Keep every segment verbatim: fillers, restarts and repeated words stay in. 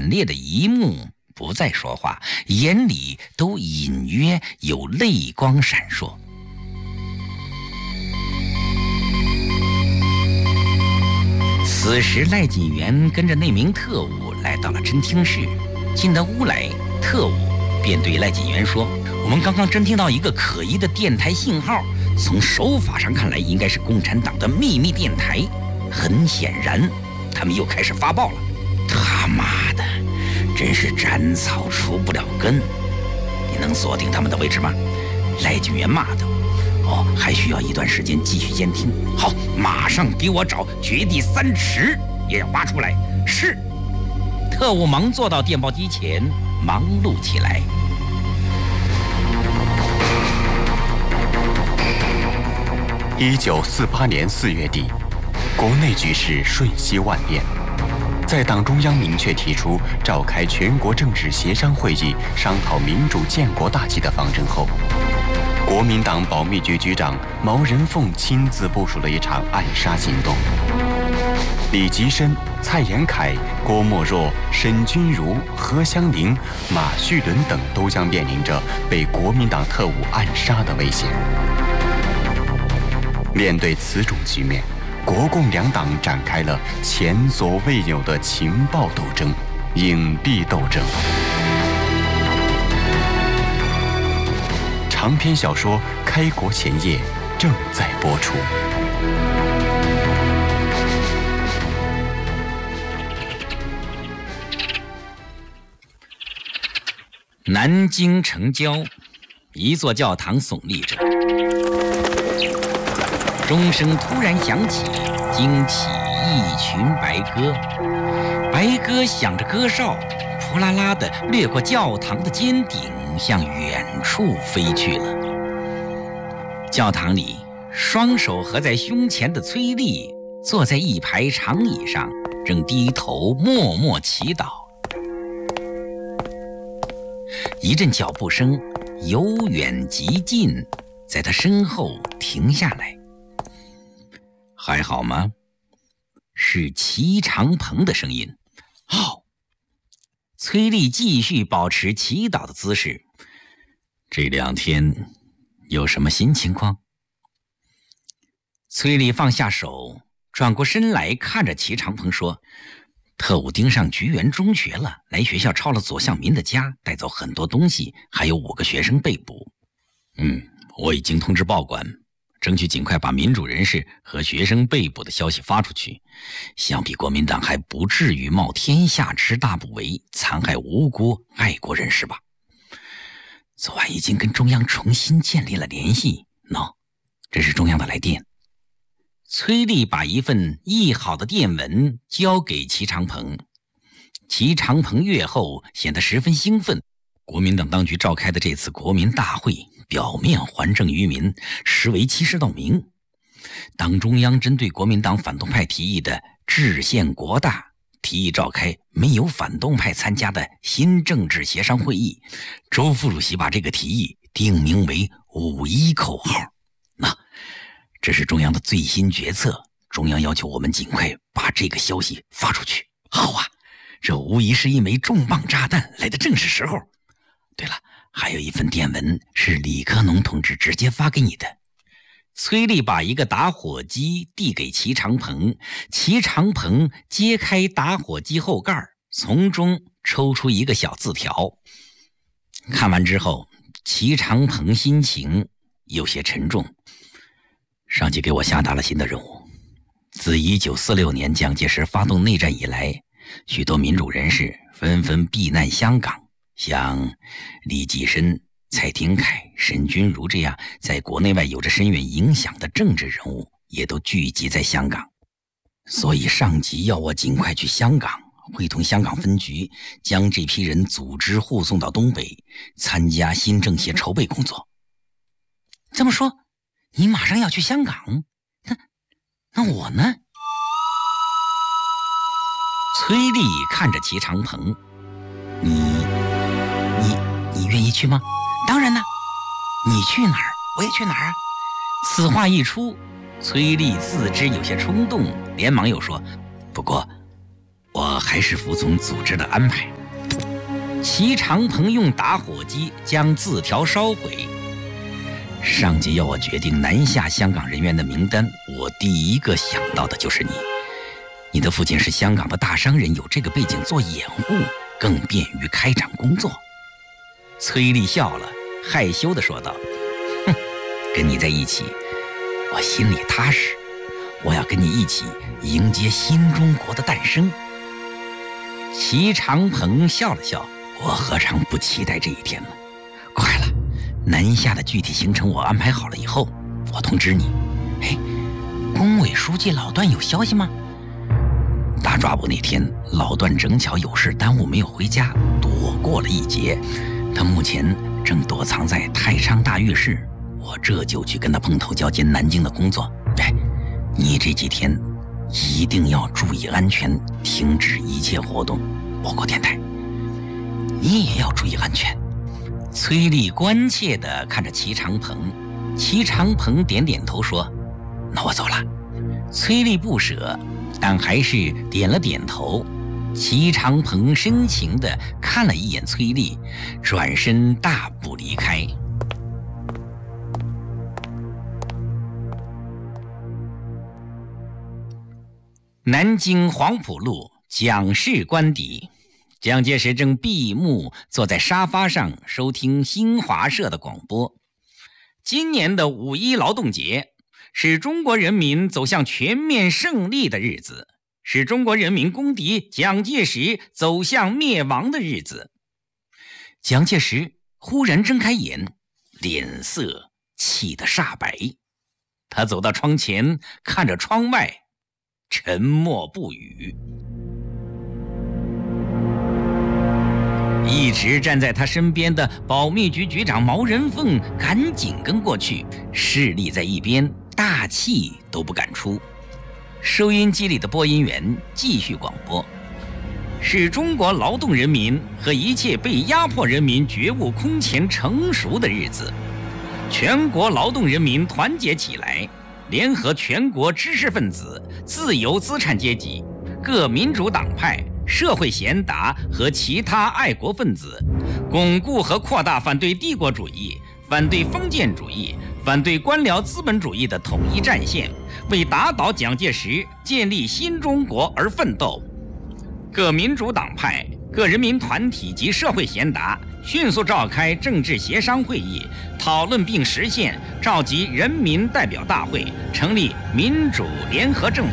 惨烈的一幕，不再说话，眼里都隐约有泪光闪烁。此时赖锦元跟着那名特务来到了侦听室，进到屋来，特务便对赖锦元说：我们刚刚侦听到一个可疑的电台信号，从手法上看来应该是共产党的秘密电台，很显然他们又开始发报了。他妈的，真是斩草除不了根！你能锁定他们的位置吗？赖锦元骂道。哦，还需要一段时间继续监听。好，马上给我找掘地三尺，也要挖出来。是。特务忙坐到电报机前，忙碌起来。 一九四八年四月底，国内局势瞬息万变。在党中央明确提出召开全国政治协商会议，商讨民主建国大计的方针后，国民党保密局局长毛人凤亲自部署了一场暗杀行动。李吉深、蔡延闿、郭沫若、沈钧儒、何香凝、马叙伦等都将面临着被国民党特务暗杀的危险。面对此种局面，国共两党展开了前所未有的情报斗争、影帝斗争。长篇小说《开国前夜》正在播出。 南京城郊，一座教堂耸立着，钟声突然响起，惊起一群白鸽。白鸽响着歌哨，扑啦啦地掠过教堂的尖顶，向远处飞去了。教堂里，双手合在胸前的崔丽坐在一排长椅上，正低头默默祈祷。一阵脚步声由远及近，在他身后停下来。还好吗？是齐长鹏的声音。好。崔丽继续保持祈祷的姿势。这两天有什么新情况？崔丽放下手，转过身来看着齐长鹏说：特务盯上菊园中学了，来学校抄了左向民的家，带走很多东西，还有五个学生被捕。嗯，我已经通知报馆，争取尽快把民主人士和学生被捕的消息发出去。想必国民党还不至于冒天下之大不韪，残害无辜爱国人士吧。昨晚已经跟中央重新建立了联系。喏，这是中央的来电。崔丽把一份译好的电文交给齐长鹏。齐长鹏阅后显得十分兴奋。国民党当局召开的这次国民大会，表面还政于民，实为欺世盗名。党中央针对国民党反动派提议的制宪国大，提议召开没有反动派参加的新政治协商会议。周副主席把这个提议定名为五一口号。那这是中央的最新决策，中央要求我们尽快把这个消息发出去。好啊，这无疑是一枚重磅炸弹，来的正是时候。对了，还有一份电文是李克农同志直接发给你的。崔丽把一个打火机递给齐长鹏，齐长鹏揭开打火机后盖，从中抽出一个小字条。看完之后，齐长鹏心情有些沉重。上级给我下达了新的任务。自一九四六年蒋介石发动内战以来，许多民主人士纷纷避难香港，像李济深、蔡廷锴、沈钧儒这样在国内外有着深远影响的政治人物，也都聚集在香港。所以上级要我尽快去香港，会同香港分局将这批人组织护送到东北，参加新政协筹备工作。这么说，你马上要去香港？那那我呢？崔丽看着齐长鹏，你你你愿意去吗？当然呢，你去哪儿我也去哪儿啊。此话一出，崔丽自知有些冲动，连忙又说：不过我我还是服从组织的安排。齐长鹏用打火机将字条烧毁。上级要我决定南下香港人员的名单，我第一个想到的就是你。你的父亲是香港的大商人，有这个背景做掩护，更便于开展工作。崔丽笑了，害羞地说道：“哼，跟你在一起，我心里踏实。我要跟你一起迎接新中国的诞生。”齐长鹏笑了笑：“我何尝不期待这一天呢？快了，南下的具体行程我安排好了以后，我通知你。哎，工委书记老段有消息吗？”大抓捕那天，老段正巧有事耽误没有回家，躲过了一劫。他目前正躲藏在太昌大狱室，我这就去跟他碰头交接南京的工作。哎，你这几天一定要注意安全，停止一切活动，包括电台。你也要注意安全。崔丽关切地看着齐长鹏，齐长鹏点点头说：“那我走了。”崔丽不舍，但还是点了点头。齐长鹏深情地看了一眼崔丽，转身大步离开。南京黄埔路蒋氏官邸，蒋介石正闭目坐在沙发上收听新华社的广播。今年的五一劳动节是中国人民走向全面胜利的日子，是中国人民公敌蒋介石走向灭亡的日子。蒋介石忽然睁开眼，脸色气得煞白。他走到窗前，看着窗外，沉默不语。一直站在他身边的保密局局长毛人凤赶紧跟过去，侍立在一边，大气都不敢出。收音机里的播音员继续广播：是中国劳动人民和一切被压迫人民觉悟空前成熟的日子，全国劳动人民团结起来，联合全国知识分子、自由资产阶级、各民主党派、社会贤达和其他爱国分子，巩固和扩大反对帝国主义、反对封建主义、反对官僚资本主义的统一战线，为打倒蒋介石、建立新中国而奋斗。各民主党派、各人民团体及社会贤达迅速召开政治协商会议，讨论并实现召集人民代表大会，成立民主联合政府。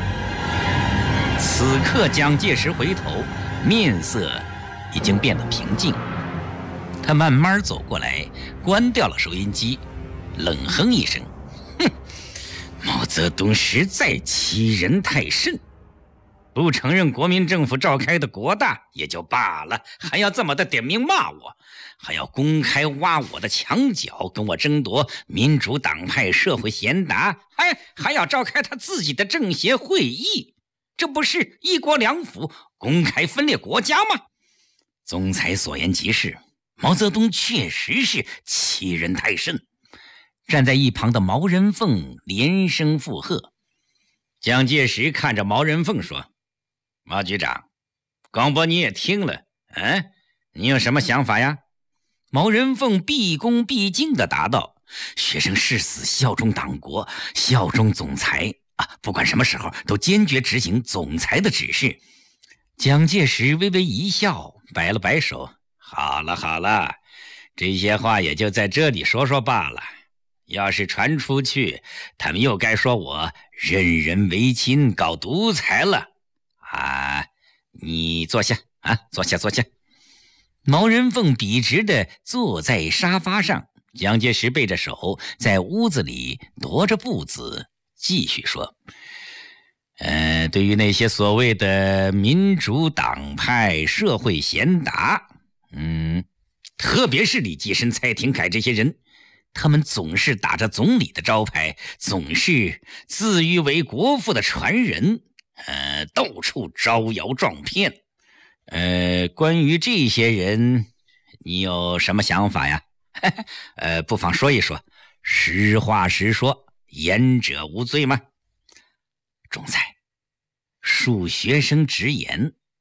此刻蒋介石回头，面色已经变得平静。他慢慢走过来，关掉了收音机，冷哼一声：“哼，毛泽东实在欺人太甚。不承认国民政府召开的国大也就罢了，还要这么的点名骂我，还要公开挖我的墙角，跟我争夺民主党派、社会贤达，还还要召开他自己的政协会议，这不是一国两府，公开分裂国家吗？”总裁所言极是，毛泽东确实是欺人太甚。站在一旁的毛人凤连声附和。蒋介石看着毛人凤说：“毛局长，广播你也听了，嗯，你有什么想法呀？”毛人凤毕恭毕敬地答道：“学生誓死效忠党国，效忠总裁啊！不管什么时候都坚决执行总裁的指示。”蒋介石微微一笑，摆了摆手：“好了好了，这些话也就在这里说说罢了。要是传出去，他们又该说我任人唯亲，搞独裁了啊！你坐下啊，坐下坐下。”毛人凤笔直地坐在沙发上，蒋介石背着手在屋子里踱着步子，继续说：“呃，对于那些所谓的民主党派、社会贤达，嗯，特别是李济深、蔡廷锴这些人，他们总是打着总理的招牌，总是自诩为国父的传人，呃，到处招摇撞骗。呃，关于这些人，你有什么想法呀？呃，不妨说一说，实话实说，言者无罪吗？”总裁，恕学生直言，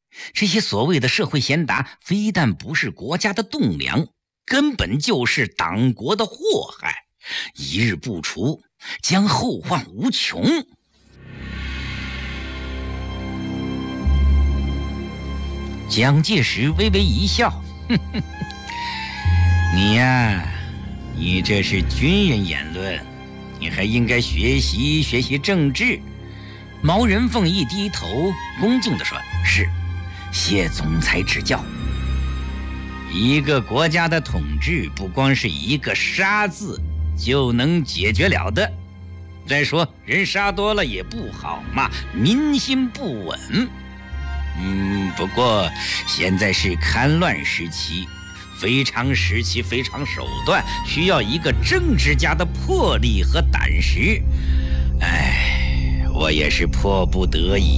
这些所谓的社会贤达，非但不是国家的栋梁，根本就是党国的祸害，一日不除，将后患无穷。蒋介石微微一笑，呵呵，你呀，你这是军人言论，你还应该学习学习政治。毛人凤一低头，恭敬地说：“是，谢总裁指教。”一个国家的统治，不光是一个杀字就能解决了的。再说，人杀多了也不好嘛，民心不稳。嗯，不过现在是戡乱时期，非常时期，非常手段，需要一个政治家的魄力和胆识。哎，我也是迫不得已